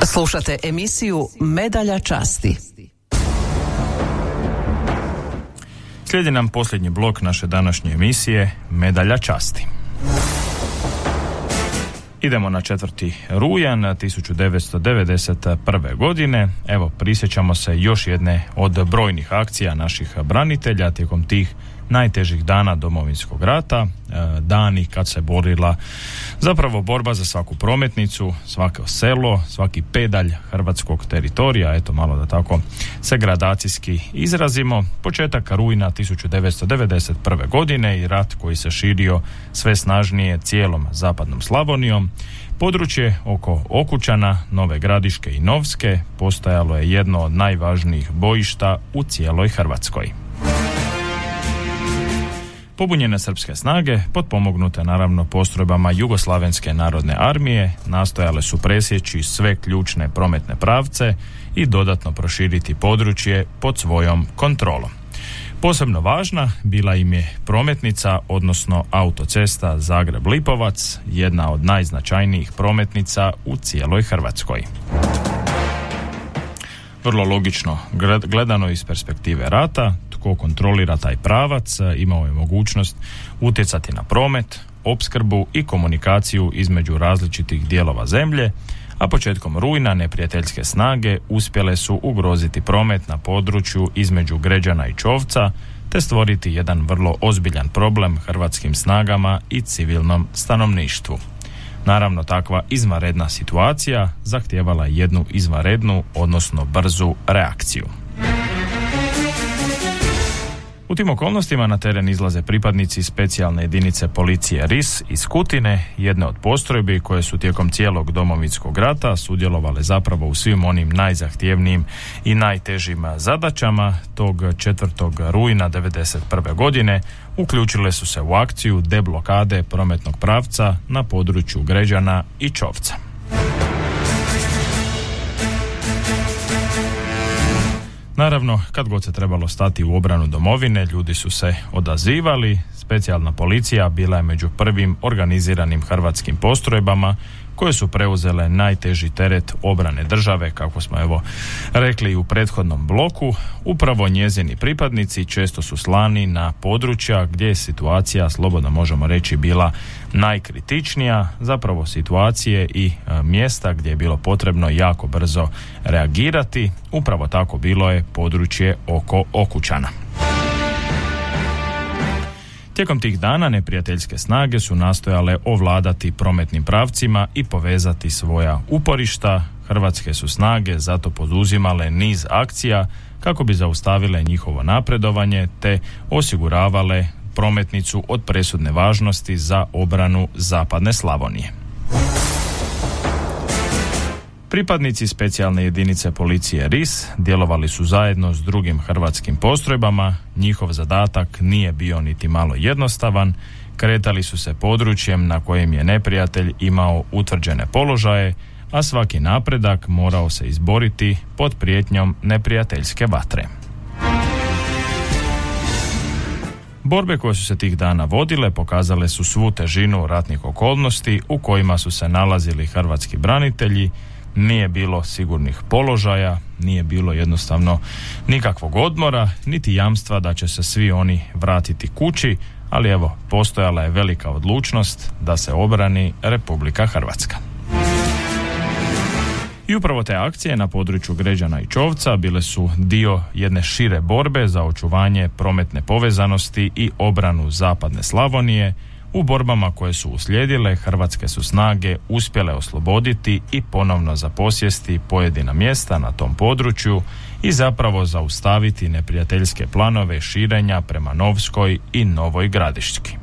Slušate emisiju Medalja časti. Slijedi nam posljednji blok naše današnje emisije Medalja časti. Idemo na 4. rujan 1991. godine. Evo, prisjećamo se još jedne od brojnih akcija naših branitelja tijekom tih najtežih dana Domovinskog rata, dani kad se borila zapravo borba za svaku prometnicu, svako selo, svaki pedalj hrvatskog teritorija, eto malo da tako se gradacijski izrazimo. Početak rujna 1991. godine i rat koji se širio sve snažnije cijelom zapadnom Slavonijom. Područje oko Okučana, Nove Gradiške i Novske postajalo je jedno od najvažnijih bojišta u cijeloj Hrvatskoj. Pobunjene srpske snage, potpomognute naravno postrojbama Jugoslavenske narodne armije, nastojale su presjeći sve ključne prometne pravce i dodatno proširiti područje pod svojom kontrolom. Posebno važna bila im je prometnica, odnosno autocesta Zagreb-Lipovac, jedna od najznačajnijih prometnica u cijeloj Hrvatskoj. Vrlo logično gledano iz perspektive rata, tko kontrolira taj pravac imao je mogućnost utjecati na promet, opskrbu i komunikaciju između različitih dijelova zemlje, a početkom rujna neprijateljske snage uspjele su ugroziti promet na području između Gređana i Čovca te stvoriti jedan vrlo ozbiljan problem hrvatskim snagama i civilnom stanovništvu. Naravno, takva izvanredna situacija zahtijevala jednu izvanrednu, odnosno brzu reakciju. U tim okolnostima na teren izlaze pripadnici specijalne jedinice policije RIS iz Kutine, jedne od postrojbi koje su tijekom cijelog Domovinskog rata sudjelovale zapravo u svim onim najzahtjevnijim i najtežim zadaćama. Tog 4. rujna 1991. godine uključile su se u akciju deblokade prometnog pravca na području Gređana i Čovca. Naravno, kad god se trebalo stati u obranu domovine, ljudi su se odazivali. Specijalna policija bila je među prvim organiziranim hrvatskim postrojbama koje su preuzele najteži teret obrane države, kako smo evo rekli u prethodnom bloku. Upravo njezini pripadnici često su slani na područja gdje je situacija, slobodno možemo reći, bila najkritičnija, zapravo situacije i mjesta gdje je bilo potrebno jako brzo reagirati. Upravo tako bilo je područje oko Okučana. Tijekom tih dana neprijateljske snage su nastojale ovladati prometnim pravcima i povezati svoja uporišta. Hrvatske su snage zato poduzimale niz akcija kako bi zaustavile njihovo napredovanje te osiguravale prometnicu od presudne važnosti za obranu zapadne Slavonije. Pripadnici specijalne jedinice policije RIS djelovali su zajedno s drugim hrvatskim postrojbama. Njihov zadatak nije bio niti malo jednostavan. Kretali su se područjem na kojem je neprijatelj imao utvrđene položaje, a svaki napredak morao se izboriti pod prijetnjom neprijateljske vatre. Borbe koje su se tih dana vodile pokazale su svu težinu ratnih okolnosti u kojima su se nalazili hrvatski branitelji. Nije bilo sigurnih položaja, nije bilo jednostavno nikakvog odmora, niti jamstva da će se svi oni vratiti kući, ali evo, postojala je velika odlučnost da se obrani Republika Hrvatska. I upravo te akcije na području Gređana i Čovca bile su dio jedne šire borbe za očuvanje prometne povezanosti i obranu zapadne Slavonije. U borbama koje su uslijedile, hrvatske su snage uspjele osloboditi i ponovno zaposjesti pojedina mjesta na tom području i zapravo zaustaviti neprijateljske planove širenja prema Novskoj i Novoj Gradiški.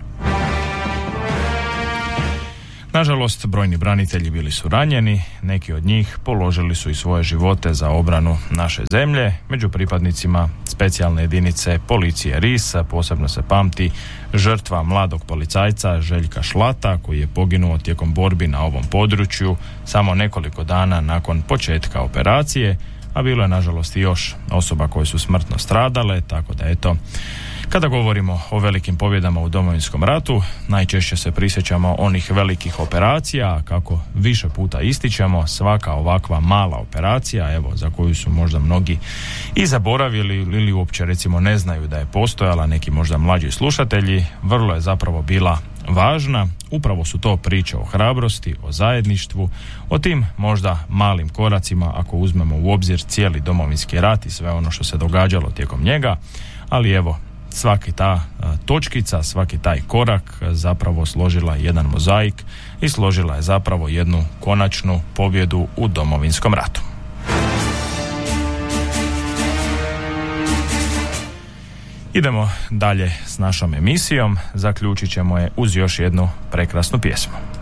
Nažalost, brojni branitelji bili su ranjeni, neki od njih položili su i svoje živote za obranu naše zemlje. Među pripadnicima specijalne jedinice policije RIS posebno se pamti žrtva mladog policajca Željka Šlata, koji je poginuo tijekom borbi na ovom području samo nekoliko dana nakon početka operacije, a bilo je nažalost i još osoba koje su smrtno stradale, tako da eto, Kada govorimo o velikim pobjedama u Domovinskom ratu, najčešće se prisjećamo onih velikih operacija, a kako više puta ističemo, svaka ovakva mala operacija, evo, za koju su možda mnogi i zaboravili ili uopće recimo ne znaju da je postojala, neki možda mlađi slušatelji, vrlo je zapravo bila važna. Upravo su to priče o hrabrosti, o zajedništvu, o tim možda malim koracima ako uzmemo u obzir cijeli Domovinski rat i sve ono što se događalo tijekom njega, ali evo, svaki ta točkica, svaki taj korak zapravo složila je jedan mozaik i složila je zapravo jednu konačnu pobjedu u Domovinskom ratu. Idemo dalje s našom emisijom, zaključit ćemo je uz još jednu prekrasnu pjesmu.